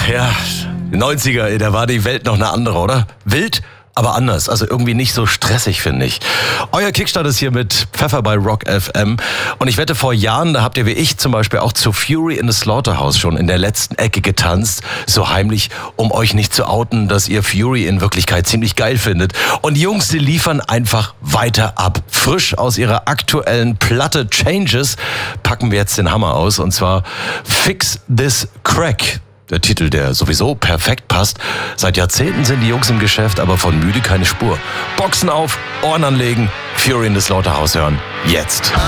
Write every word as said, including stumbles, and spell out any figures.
ja, die neunziger, da war die Welt noch eine andere, oder? Wild, aber anders. Also irgendwie nicht so stressig, finde ich. Euer Kickstart ist hier mit Pfeffer bei Rock F M. Und ich wette, vor Jahren, da habt ihr wie ich zum Beispiel auch zu Fury in the Slaughterhouse schon in der letzten Ecke getanzt. So heimlich, um euch nicht zu outen, dass ihr Fury in Wirklichkeit ziemlich geil findet. Und die Jungs, die liefern einfach weiter ab. Frisch aus ihrer aktuellen Platte Changes packen wir jetzt den Hammer aus. Und zwar Fix This Crack. Der Titel, der sowieso perfekt passt. Seit Jahrzehnten sind die Jungs im Geschäft, aber von müde keine Spur. Boxen auf, Ohren anlegen, Fury in the Slaughterhouse hören. Jetzt.